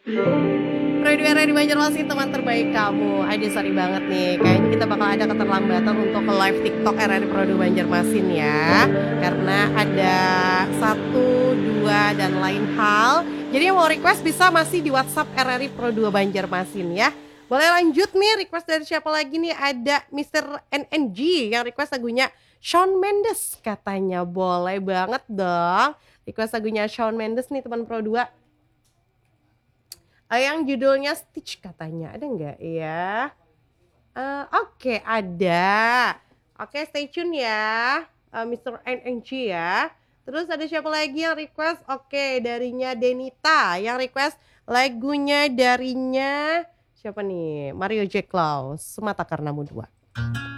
Ready Banjarmasin teman terbaik kamu. Aduh sorry banget nih, kayaknya kita bakal ada keterlambatan untuk ke live TikTok RRI Produ Banjarmasin ya. Karena ada satu, dua, dan lain hal. Jadi yang mau request bisa masih di WhatsApp RRI Produ Banjarmasin ya. Boleh lanjut nih, request dari siapa lagi nih? Ada Mr. NNG yang request lagunya Shawn Mendes katanya. Boleh banget dong. Request lagunya Shawn Mendes nih teman Pro 2. Yang judulnya Stitch katanya. Ada nggak ya? Oke, ada. Oke, stay tune ya. Mr. NNG ya. Terus ada siapa lagi yang request? Oke, darinya Denita. Yang request lagunya darinya siapa nih? Mario J. Klaus, Semata Karenamu 2.